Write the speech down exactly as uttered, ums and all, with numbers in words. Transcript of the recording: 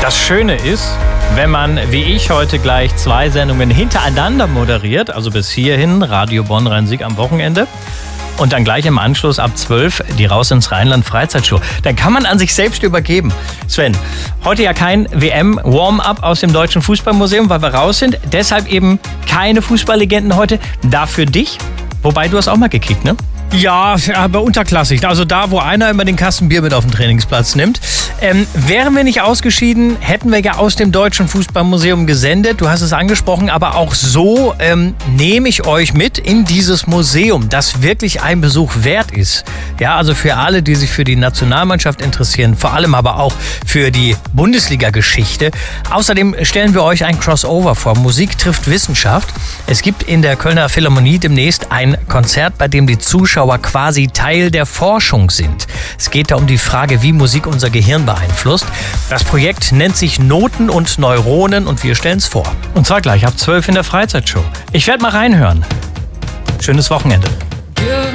Das Schöne ist, wenn man, wie ich heute gleich, zwei Sendungen hintereinander moderiert, also bis hierhin, Radio Bonn Rhein-Sieg am Wochenende, und dann gleich im Anschluss ab zwölf die Raus ins Rheinland Freizeitshow. Dann kann man an sich selbst übergeben. Sven, heute ja kein W M-Warm-up aus dem Deutschen Fußballmuseum, weil wir raus sind. Deshalb eben keine Fußballlegenden heute. Dafür dich. Wobei, du hast auch mal gekickt, ne? Ja, aber unterklassig. Also da, wo einer immer den Kasten Bier mit auf den Trainingsplatz nimmt. Ähm, wären wir nicht ausgeschieden, hätten wir ja aus dem Deutschen Fußballmuseum gesendet. Du hast es angesprochen, aber auch so ähm, nehme ich euch mit in dieses Museum, das wirklich ein Besuch wert ist. Ja, also für alle, die sich für die Nationalmannschaft interessieren, vor allem aber auch für die Bundesliga-Geschichte. Außerdem stellen wir euch ein Crossover vor. Musik trifft Wissenschaft. Es gibt in der Kölner Philharmonie demnächst ein Konzert, bei dem die Zuschauer quasi Teil der Forschung sind. Es geht da um die Frage, wie Musik unser Gehirn beeinflusst. Das Projekt nennt sich Noten und Neuronen und wir stellen es vor. Und zwar gleich ab zwölf in der Freizeitshow. Ich werde mal reinhören. Schönes Wochenende.